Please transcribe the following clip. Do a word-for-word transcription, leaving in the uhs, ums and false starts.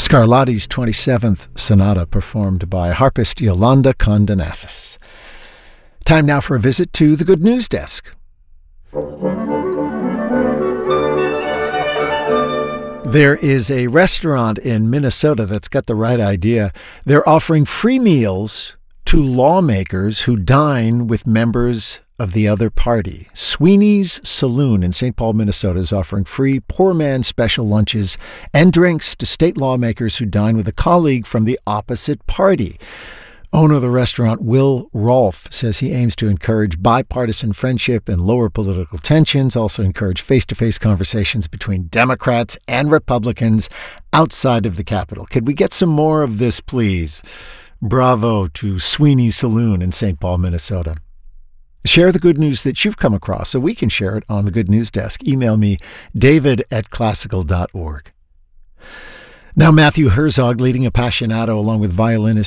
Scarlatti's twenty-seventh Sonata performed by harpist Yolanda Condonasis. Time now for a visit to the Good News Desk. There is a restaurant in Minnesota that's got the right idea. They're offering free meals to lawmakers who dine with members of the other party. Sweeney's Saloon in Saint Paul, Minnesota is offering free poor man special lunches and drinks to state lawmakers who dine with a colleague from the opposite party. Owner of the restaurant, Will Rolfe, says he aims to encourage bipartisan friendship and lower political tensions, also encourage face-to-face conversations between Democrats and Republicans outside of the Capitol. Could we get some more of this, please? Bravo to Sweeney's Saloon in Saint Paul, Minnesota. Share the good news that you've come across so we can share it on the Good News Desk. Email me, david at classical dot org. Now, Matthew Herzog leading Appassionato along with violinist